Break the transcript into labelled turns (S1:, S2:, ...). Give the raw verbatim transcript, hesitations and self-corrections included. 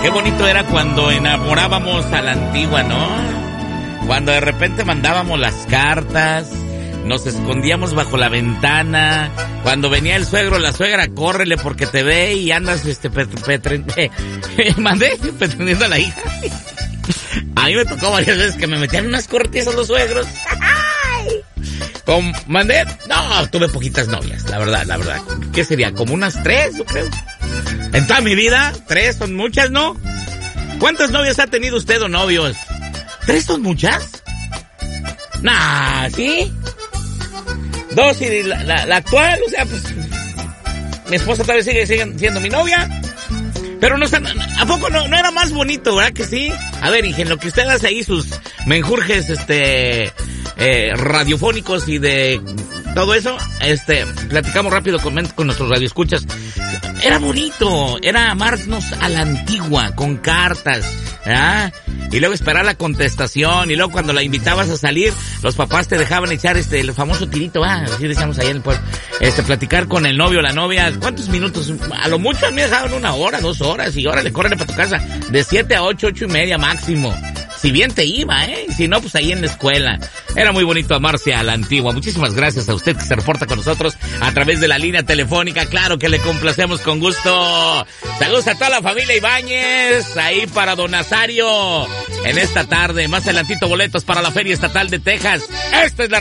S1: Qué bonito era cuando enamorábamos a la antigua, ¿no? Cuando de repente mandábamos las cartas, nos escondíamos bajo la ventana, cuando venía el suegro, la suegra, córrele porque te ve y andas, este, pretendiendo eh, eh, mandé, pretendiendo a la hija. A mí me tocó varias veces que me metían unas corretizas los suegros. Con, mandé, no, tuve poquitas novias, la verdad, la verdad. ¿Qué sería? Como unas tres, yo creo. En toda mi vida, tres son muchas, ¿no? ¿Cuántas novias ha tenido usted o novios? ¿Tres son muchas? Nah, ¿sí? Dos y la, la, la actual, o sea, pues... Mi esposa todavía sigue, sigue siendo mi novia. Pero no, ¿a poco no, no era más bonito, verdad que sí? A ver, Inge, en lo que usted hace ahí sus menjurjes, este... Eh, radiofónicos y de todo eso, este, platicamos rápido con, con nuestros radioescuchas. Era bonito, era amarnos a la antigua, con cartas, ¿ah? Y luego esperar la contestación, y luego cuando la invitabas a salir, los papás te dejaban echar este, el famoso tirito, ah, así decíamos ahí en el pueblo, este, platicar con el novio o la novia. ¿Cuántos minutos? A lo mucho a mí me dejaban una hora, dos horas, y órale, córrele para tu casa, de siete a ocho, ocho y media máximo. Si bien te iba, ¿eh? Si no, pues ahí en la escuela. Era muy bonito amarse a la antigua. Muchísimas gracias a usted que se reporta con nosotros a través de la línea telefónica. Claro que le complacemos con gusto. Saludos a toda la familia Ibáñez. Ahí para Don Nazario. En esta tarde, más adelantito, boletos para la Feria Estatal de Texas. Esta es la